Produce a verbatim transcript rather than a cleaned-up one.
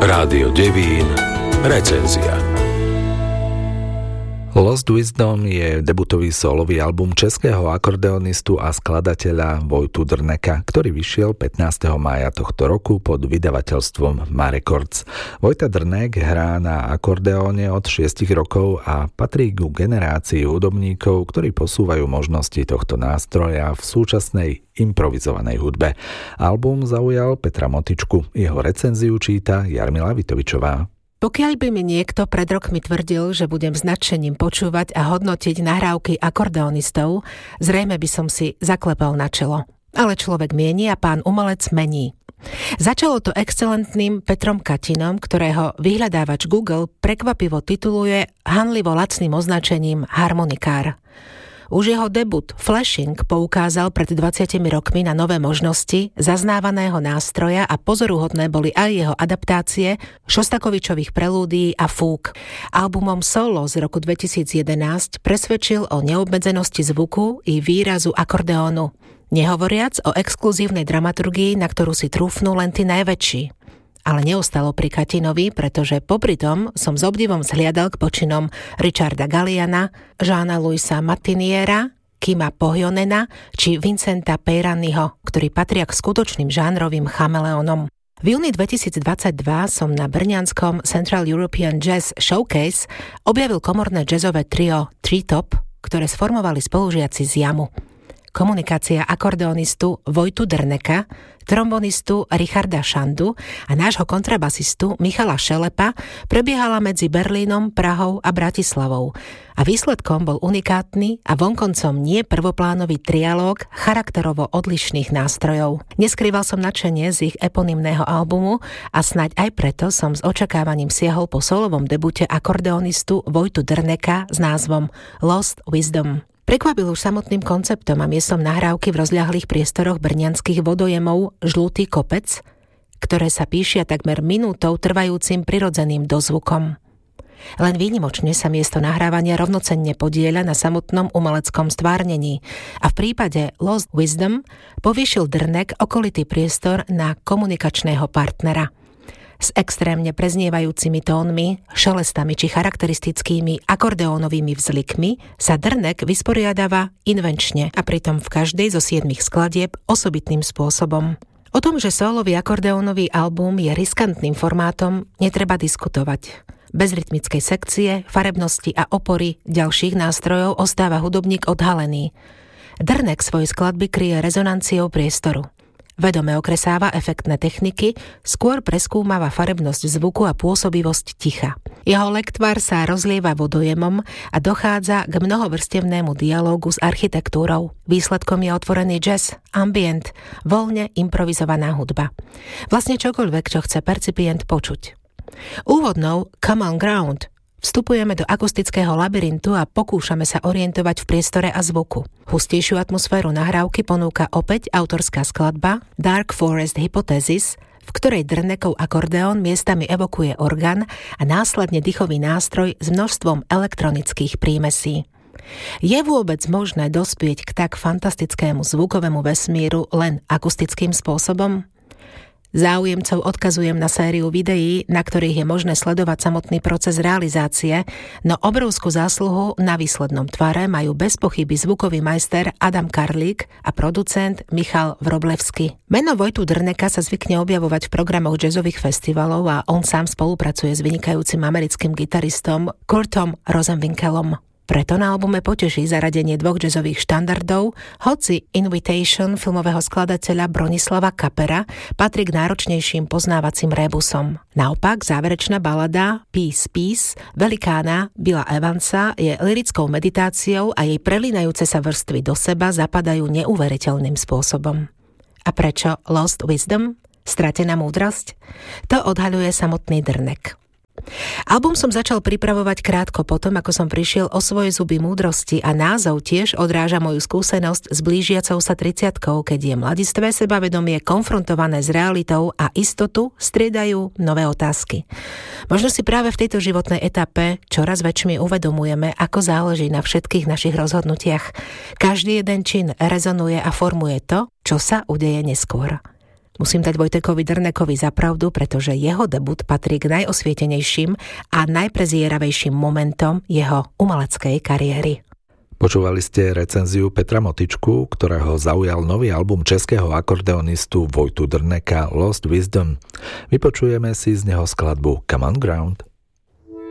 Rádio Devín, recenzia. Lost Wisdom je debutový solový album českého akordeonistu a skladateľa Vojtu Drneka, ktorý vyšiel pätnásteho mája tohto roku pod vydavateľstvom Ma Records. Vojta Drnek hrá na akordeóne od šiestich rokov a patrí ku generácii hudobníkov, ktorí posúvajú možnosti tohto nástroja v súčasnej improvizovanej hudbe. Album zaujal Petra Motičku, jeho recenziu číta Jarmila Vitovičová. Pokiaľ by mi niekto pred rokmi tvrdil, že budem s nadšením počúvať a hodnotiť nahrávky akordeonistov, zrejme by som si zaklepal na čelo. Ale človek mieni a pán umelec mení. Začalo to excelentným Petrom Katinom, ktorého vyhľadávač Google prekvapivo tituluje hanlivo lacným označením harmonikár. Už jeho debut Flashing poukázal pred dvadsiatimi rokmi na nové možnosti zaznávaného nástroja a pozoruhodné boli aj jeho adaptácie Šostakovičových prelúdií a fúk. Albumom Solo z roku dvetisícjedenásť presvedčil o neobmedzenosti zvuku i výrazu akordeónu. Nehovoriac o exkluzívnej dramaturgii, na ktorú si trúfnú len tí najväčší. Ale neostalo pri Katinovi, pretože popri tom som s obdivom zhliadal k počinom Richarda Galliana, Jeana Louisa Martiniera, Kima Pohjonena či Vincenta Peiraniho, ktorí patria k skutočným žánrovým chameleónom. V júni dvetisícdvadsaťdva som na brňanskom Central European Jazz Showcase objavil komorné jazzové trio Treetop, ktoré sformovali spolužiaci z Jamu. Komunikácia akordeonistu Vojtu Drneka, trombonistu Richarda Šandu a nášho kontrabasistu Michala Šelepa prebiehala medzi Berlínom, Prahou a Bratislavou. A výsledkom bol unikátny a vonkoncom nie prvoplánový trialóg charakterovo odlišných nástrojov. Neskrýval som nadšenie z ich eponymného albumu a snáď aj preto som s očakávaním siahol po solovom debute akordeonistu Vojtu Drneka s názvom Lost Wisdom. Prekvapil už samotným konceptom a miestom nahrávky v rozľahlých priestoroch brňanských vodojemov Žlutý kopec, ktoré sa píšia takmer minútou trvajúcim prirodzeným dozvukom. Len výnimočne sa miesto nahrávania rovnocenne podieľa na samotnom umeleckom stvárnení a v prípade Lost Wisdom povýšil Drnek okolitý priestor na komunikačného partnera. S extrémne preznievajúcimi tónmi, šelestami či charakteristickými akordeónovými vzlikmi sa Drnek vysporiadáva invenčne a pritom v každej zo siedmich skladieb osobitným spôsobom. O tom, že solový akordeónový album je riskantným formátom, netreba diskutovať. Bez rytmickej sekcie, farebnosti a opory ďalších nástrojov ostáva hudobník odhalený. Drnek svoje skladby kryje rezonanciou priestoru. Vedome okresáva efektné techniky, skôr preskúmava farebnosť zvuku a pôsobivosť ticha. Jeho lektvar sa rozlieva vodojemom a dochádza k mnohovrstevnému dialógu s architektúrou. Výsledkom je otvorený jazz, ambient, voľne improvizovaná hudba. Vlastne čokoľvek, čo chce percipient počuť. Úvodnou Common Ground vstupujeme do akustického labyrintu a pokúšame sa orientovať v priestore a zvuku. Hustejšiu atmosféru nahrávky ponúka opäť autorská skladba Dark Forest Hypothesis, v ktorej Drnekov akordeón miestami evokuje orgán a následne dýchový nástroj s množstvom elektronických prímesí. Je vôbec možné dospieť k tak fantastickému zvukovému vesmíru len akustickým spôsobom? Záujemcov odkazujem na sériu videí, na ktorých je možné sledovať samotný proces realizácie, no obrovskú zásluhu na výslednom tvare majú bez pochyby zvukový majster Adam Karlík a producent Michal Wroblewski. Meno Vojtu Drneka sa zvykne objavovať v programoch jazzových festivalov a on sám spolupracuje s vynikajúcim americkým gitaristom Kurtom Rosenwinkelom. Preto na albume poteší zaradenie dvoch jazzových štandardov, hoci Invitation filmového skladateľa Bronislava Kapera patrí k náročnejším poznávacím rebusom. Naopak záverečná balada Peace Peace velikána Billa Evansa je lyrickou meditáciou a jej prelínajúce sa vrstvy do seba zapadajú neuveriteľným spôsobom. A prečo Lost Wisdom? Stratená múdrosť? To odhaľuje samotný Drnek. Album som začal pripravovať krátko potom, ako som prišiel o svoje zuby múdrosti a názov tiež odráža moju skúsenosť s blížiacou sa tridsiatkou, keď je mladistvé sebavedomie konfrontované s realitou a istotu striedajú nové otázky. Možno si práve v tejto životnej etape čoraz väčšmi uvedomujeme, ako záleží na všetkých našich rozhodnutiach. Každý jeden čin rezonuje a formuje to, čo sa udeje neskôr. Musím dať Vojtekovi Drnekovi za pravdu, pretože jeho debut patrí k najosvietenejším a najprezieravejším momentom jeho umeleckej kariéry. Počúvali ste recenziu Petra Motičku, ktorého zaujal nový album českého akordeonistu Vojtu Drneka Lost Wisdom. Vypočujeme si z neho skladbu Common Ground.